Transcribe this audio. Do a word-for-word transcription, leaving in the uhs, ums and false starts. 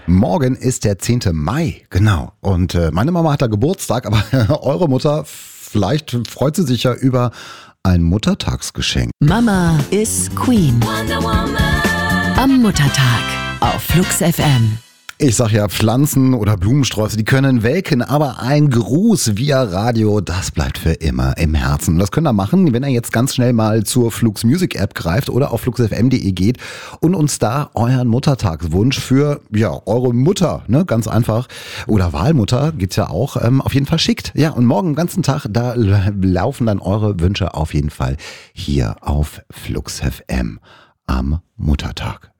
Morgen ist der zehnte Mai, genau. Und äh, meine Mama hat da Geburtstag, aber eure Mutter, vielleicht freut sie sich ja über ein Muttertagsgeschenk. Mama ist Queen. Am Muttertag auf Flux F M. Ich sag ja, Pflanzen oder Blumensträuße, die können welken, aber ein Gruß via Radio, das bleibt für immer im Herzen. Und das könnt ihr machen, wenn ihr jetzt ganz schnell mal zur Flux Music App greift oder auf flux f m punkt d e geht und uns da euren Muttertagswunsch für, ja, eure Mutter, ne, ganz einfach, oder Wahlmutter, geht's ja auch, ähm, auf jeden Fall schickt. Ja, und morgen den ganzen Tag, da laufen dann eure Wünsche auf jeden Fall hier auf Flux F M am Muttertag.